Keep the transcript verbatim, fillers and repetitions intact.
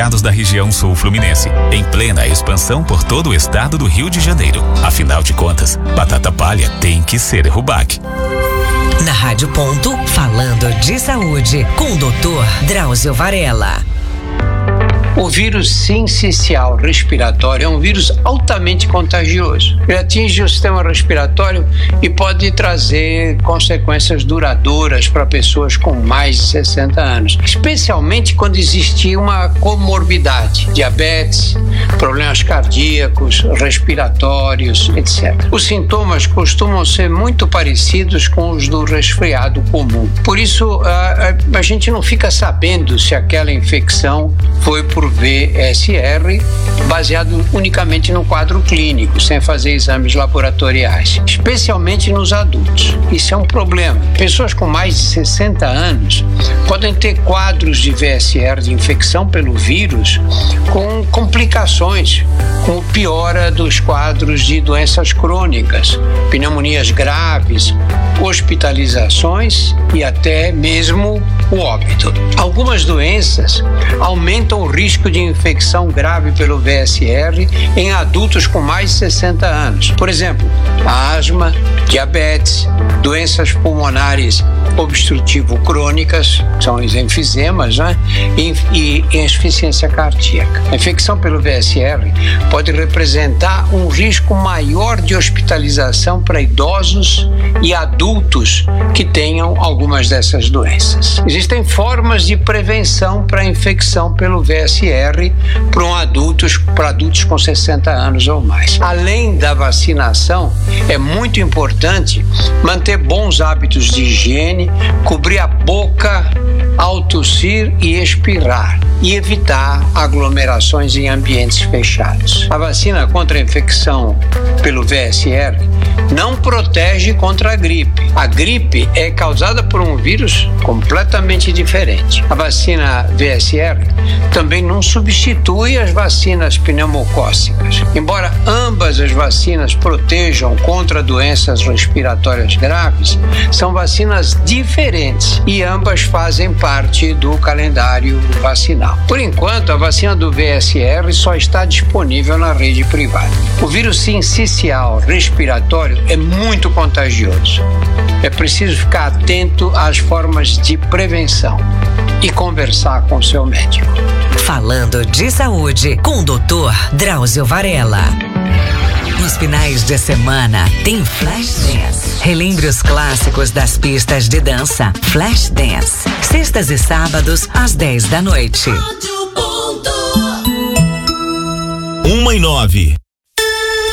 supermercados da região sul fluminense, em plena expansão por todo o estado do Rio de Janeiro. Afinal de contas, batata palha tem que ser Rubac. Na Rádio Ponto, falando de saúde, com o doutor Drauzio Varela. O vírus sincicial respiratório é um vírus altamente contagioso. Ele atinge o sistema respiratório e pode trazer consequências duradouras para pessoas com mais de sessenta anos, especialmente quando existir uma comorbidade, diabetes, problemas cardíacos, respiratórios, etcétera. Os sintomas costumam ser muito parecidos com os do resfriado comum. Por isso, a, a, a gente não fica sabendo se aquela infecção foi por V S R, baseado unicamente no quadro clínico, sem fazer exames laboratoriais, especialmente nos adultos. Isso é um problema. Pessoas com mais de sessenta anos podem ter quadros de V S R, de infecção pelo vírus, com complicações, com piora dos quadros de doenças crônicas, pneumonias graves, hospitalizações e até mesmo o óbito. Algumas doenças aumentam o risco de infecção grave pelo V S R em adultos com mais de sessenta anos. Por exemplo, asma, diabetes, doenças pulmonares obstrutivo-crônicas, são os enfisemas, né? E, e, e insuficiência cardíaca. A infecção pelo V S R pode representar um risco maior de hospitalização para idosos e adultos que tenham algumas dessas doenças. Existem formas de prevenção para a infecção pelo V S R para um adultos, para adultos com sessenta anos ou mais. Além da vacinação, é muito importante manter bons hábitos de higiene, cobrir a boca ao tossir e expirar e evitar aglomerações em ambientes fechados. A vacina contra a infecção pelo V S R não protege contra a gripe. A gripe é causada por um vírus completamente diferente. A vacina V S R também não substitui as vacinas pneumocócicas. Embora ambas as vacinas protejam contra doenças respiratórias graves, são vacinas diferentes e ambas fazem parte do calendário vacinal. Por enquanto, a vacina do V S R só está disponível na rede privada. O vírus sincicial respiratório é muito contagioso. É preciso ficar atento às formas de prevenção e conversar com seu médico. Falando de saúde, com o doutor Drauzio Varela. Nos finais de semana tem Flash Dance. Relembre os clássicos das pistas de dança. Flash Dance. Sextas e sábados, às dez da noite. Uma e nove.